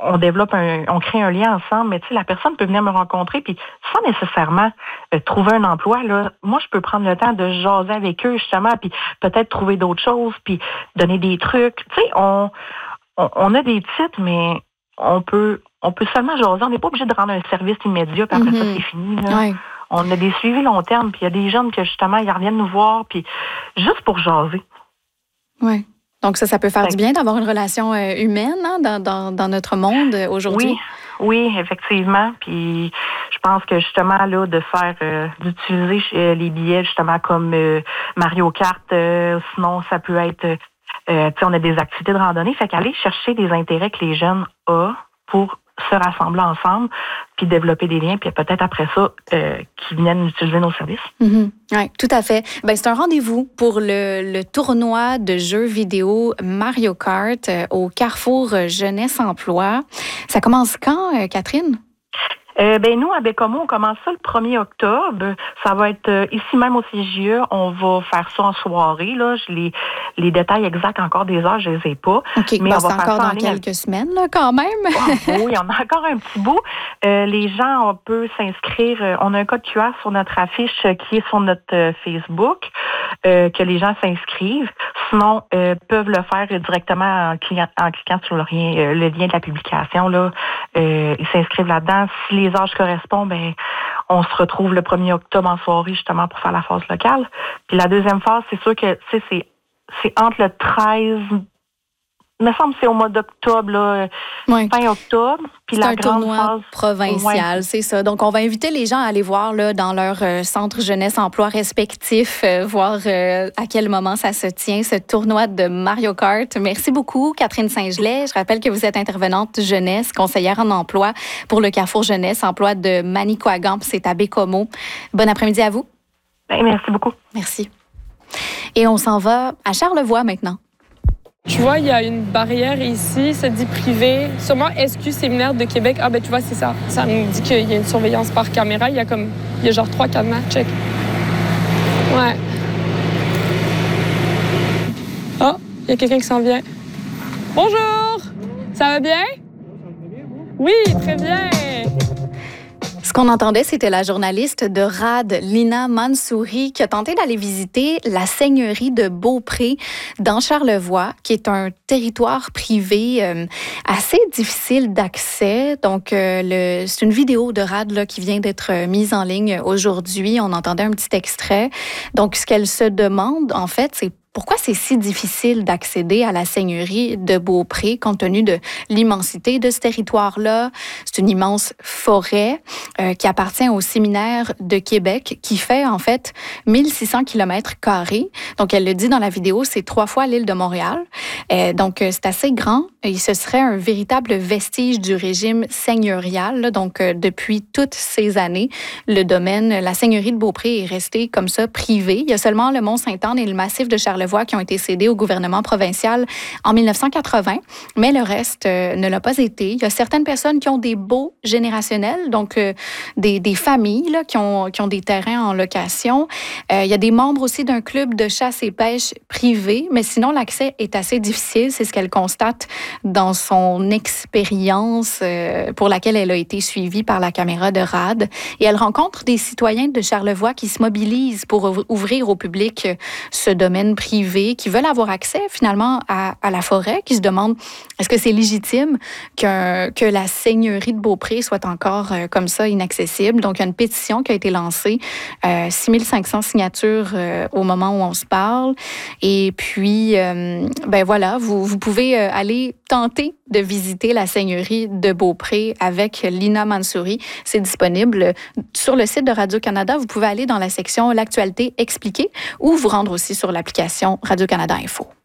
on on crée un lien ensemble, mais tu sais, la personne peut venir me rencontrer, puis sans nécessairement trouver un emploi, là, moi, je peux prendre le temps de jaser avec eux, justement, puis peut-être trouver d'autres choses, puis donner des trucs. Tu sais, on a des titres, mais on peut seulement jaser. On n'est pas obligé de rendre un service immédiat, puis après ça, c'est fini, là. Ouais. On a des suivis long terme, puis il y a des jeunes que, justement, ils reviennent nous voir, puis juste pour jaser. Oui. Donc ça peut faire du bien d'avoir une relation humaine, hein, dans notre monde aujourd'hui. Oui, effectivement. Puis je pense que justement là d'utiliser les billets justement comme Mario Kart, sinon ça peut être on a des activités de randonnée, fait qu'aller chercher des intérêts que les jeunes ont pour se rassembler ensemble, puis développer des liens, puis peut-être après ça, qui viennent utiliser nos services. Mm-hmm. Oui, tout à fait. Ben, c'est un rendez-vous pour le tournoi de jeux vidéo Mario Kart au Carrefour Jeunesse Emploi. Ça commence quand, Catherine? Nous, à Bécomo, on commence ça le 1er octobre. Ça va être ici même au CJE. On va faire ça en soirée. Là. Les détails exacts encore des heures, je les ai pas. OK, mais on va c'est faire encore ça dans quelques semaines, là, quand même. Oui, on a encore un petit bout. Les gens, on peut s'inscrire. On a un code QR sur notre affiche qui est sur notre Facebook, que les gens s'inscrivent. Sinon, peuvent le faire directement en cliquant sur le lien de la publication. Là. Ils s'inscrivent là-dedans. Si les âges correspondent, on se retrouve le 1er octobre en soirée justement pour faire la phase locale. Puis la deuxième phase, c'est sûr que c'est entre le 13, il me semble que c'est au mois d'octobre, là, fin octobre. Puis c'est la un grande tournoi phase provincial, c'est ça. Donc, on va inviter les gens à aller voir là, dans leur centre jeunesse-emploi respectif, voir à quel moment ça se tient, ce tournoi de Mario Kart. Merci beaucoup, Catherine Saint-Gelais. Je rappelle que vous êtes intervenante jeunesse, conseillère en emploi pour le Carrefour Jeunesse Emploi de Manicouagan. C'est à Bécomo. Bon après-midi à vous. Merci beaucoup. Merci. Et on s'en va à Charlevoix maintenant. Tu vois, il y a une barrière ici, ça dit privé. Sûrement SQ Séminaire de Québec. Ah, tu vois, c'est ça. Ça me dit qu'il y a une surveillance par caméra. Il y a genre 3 caméras. Check. Ouais. Oh, il y a quelqu'un qui s'en vient. Bonjour! Ça va bien? Oui, très bien. Ce qu'on entendait, c'était la journaliste de RAD, Lina Mansouri, qui a tenté d'aller visiter la seigneurie de Beaupré dans Charlevoix, qui est un territoire privé assez difficile d'accès. Donc, c'est une vidéo de RAD là, qui vient d'être mise en ligne aujourd'hui. On entendait un petit extrait. Donc, ce qu'elle se demande, en fait, c'est pourquoi c'est si difficile d'accéder à la seigneurie de Beaupré compte tenu de l'immensité de ce territoire-là? C'est une immense forêt qui appartient au séminaire de Québec qui fait en fait 1600 km². Donc, elle le dit dans la vidéo, c'est 3 fois l'île de Montréal. Donc, c'est assez grand et ce serait un véritable vestige du régime seigneurial. Là. Donc, depuis toutes ces années, le domaine, la seigneurie de Beaupré est restée comme ça privée. Il y a seulement le Mont-Sainte-Anne et le massif de Charlevoix qui ont été cédés au gouvernement provincial en 1980, mais le reste ne l'a pas été. Il y a certaines personnes qui ont des baux générationnels, donc des familles là, qui ont des terrains en location. Il y a des membres aussi d'un club de chasse et pêche privé, mais sinon, l'accès est assez difficile. C'est ce qu'elle constate dans son expérience pour laquelle elle a été suivie par la caméra de RAD. Et elle rencontre des citoyens de Charlevoix qui se mobilisent pour ouvrir au public ce domaine privé, qui veulent avoir accès finalement à la forêt, qui se demandent est-ce que c'est légitime que la seigneurie de Beaupré soit encore comme ça inaccessible. Donc, il y a une pétition qui a été lancée, 6500 signatures au moment où on se parle. Et puis, voilà, vous pouvez aller tenter de visiter la seigneurie de Beaupré avec Lina Mansouri. C'est disponible sur le site de Radio-Canada. Vous pouvez aller dans la section L'actualité expliquée ou vous rendre aussi sur l'application Radio-Canada Info.